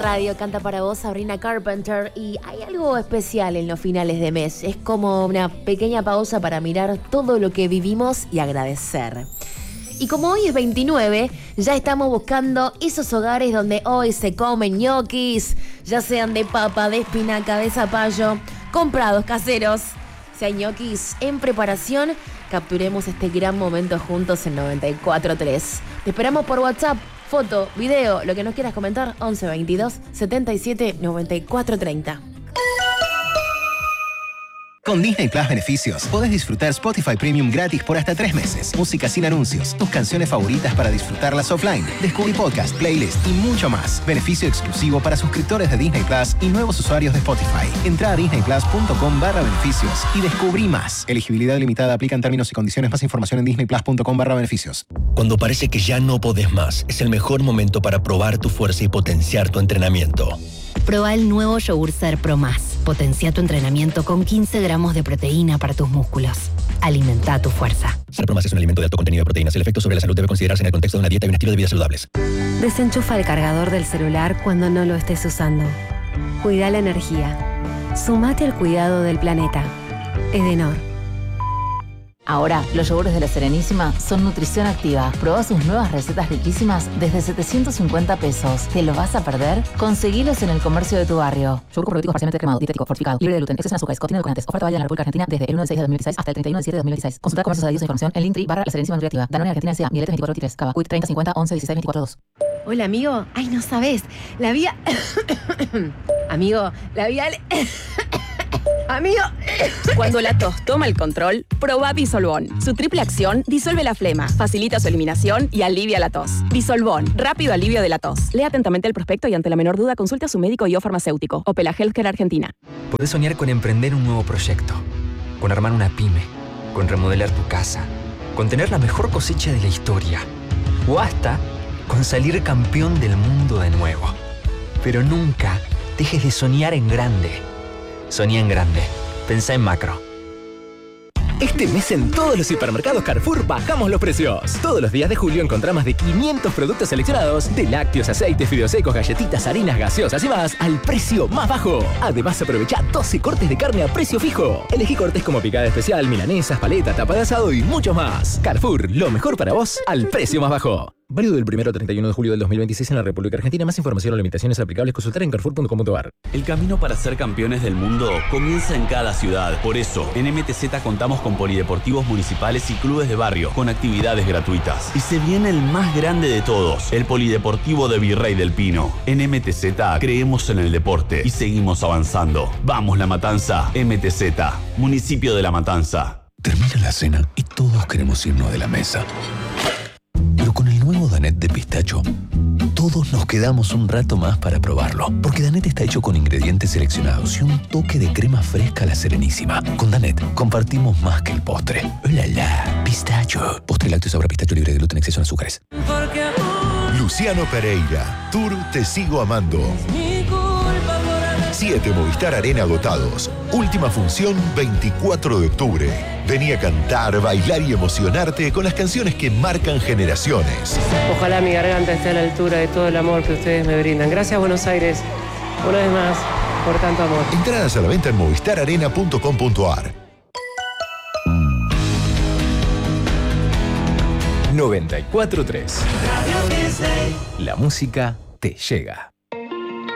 radio, canta para vos Sabrina Carpenter y hay algo especial en los finales de mes. Es como una pequeña pausa para mirar todo lo que vivimos y agradecer. Y como hoy es 29, ya estamos buscando esos hogares donde hoy se comen ñoquis, ya sean de papa, de espinaca, de zapallo, comprados, caseros. Si hay ñoquis en preparación, capturemos este gran momento juntos en 94.3. Te esperamos por WhatsApp, foto, video, lo que nos quieras comentar, 11 22 77 94 30. Con Disney Plus Beneficios, podés disfrutar Spotify Premium gratis por hasta 3 meses. Música sin anuncios, tus canciones favoritas para disfrutarlas offline. Descubrí podcast, playlist y mucho más. Beneficio exclusivo para suscriptores de Disney Plus y nuevos usuarios de Spotify. Entra a disneyplus.com/beneficios y descubrí más. Elegibilidad limitada, aplican términos y condiciones. Más información en disneyplus.com/beneficios. Cuando parece que ya no podés más, es el mejor momento para probar tu fuerza y potenciar tu entrenamiento. Proba el nuevo yogur Ser Pro Más. Potencia tu entrenamiento con 15 gramos de proteína para tus músculos. Alimenta tu fuerza. Ser Pro Más es un alimento de alto contenido de proteínas. El efecto sobre la salud debe considerarse en el contexto de una dieta y un estilo de vida saludables. Desenchufa el cargador del celular cuando no lo estés usando. Cuida la energía. Sumate al cuidado del planeta. Edenor. Ahora, los yogures de La Serenísima son nutrición activa. Probá sus nuevas recetas riquísimas desde 750 pesos. ¿Te lo vas a perder? Conseguilos en el comercio de tu barrio. Yogur con probióticos parcialmente cremado, dietético, fortificado, libre de gluten, exceso en azúcares, contiene edulcorantes. Oferta válida en la República Argentina desde el 1 de 6 de 2016 hasta el 31 de 7 de 2016. Consulta comercios adheridos e información en Linktree/La Serenísima Nutriactiva. Danone Argentina S.A. Mieletes 2423. Cava. Quick 30 50 11 16 24 2. Hola, amigo. Ay, no sabes. La vía... Amigo, la vía... Amigo. Cuando la tos toma el control, probá Disolvón. Su triple acción disuelve la flema, facilita su eliminación y alivia la tos. Disolvón, rápido alivio de la tos. Lea atentamente el prospecto y ante la menor duda consulte a su médico y o farmacéutico. Opela Healthcare Argentina. Podés soñar con emprender un nuevo proyecto, con armar una pyme, con remodelar tu casa, con tener la mejor cosecha de la historia o hasta con salir campeón del mundo de nuevo. Pero nunca dejes de soñar en grande. Soñá en grande. Pensá en macro. Este mes en todos los hipermercados Carrefour bajamos los precios. Todos los días de julio encontrá más de 500 productos seleccionados de lácteos, aceites, fideos secos, galletitas, harinas, gaseosas y más al precio más bajo. Además aprovecha 12 cortes de carne a precio fijo. Elegí cortes como picada especial, milanesas, paleta, tapa de asado y mucho más. Carrefour, lo mejor para vos al precio más bajo. Válido del 1 al 31 de julio del 2026 en la República Argentina. Más información o limitaciones aplicables consultar en carrefour.com.ar. El camino para ser campeones del mundo comienza en cada ciudad. Por eso, en MTZ contamos con polideportivos municipales y clubes de barrio con actividades gratuitas. Y se viene el más grande de todos, el Polideportivo de Virrey del Pino. En MTZ creemos en el deporte y seguimos avanzando. Vamos La Matanza, MTZ, municipio de La Matanza. Termina la cena y todos queremos irnos de la mesa. Pero con el nuevo Danette de pistacho, todos nos quedamos un rato más para probarlo. Porque Danette está hecho con ingredientes seleccionados y un toque de crema fresca a La Serenísima. Con Danette compartimos más que el postre. ¡Hola, la! Pistacho. Postre lácteo sabor a pistacho libre de gluten, exceso en azúcares. Luciano Pereira, Tour Te Sigo Amando. 7 Movistar Arena agotados. Última función 24 de octubre. Vení a cantar, bailar y emocionarte con las canciones que marcan generaciones. Ojalá mi garganta esté a la altura de todo el amor que ustedes me brindan. Gracias, Buenos Aires, una vez más, por tanto amor. Entradas a la venta en movistararena.com.ar. 94.3. La música te llega.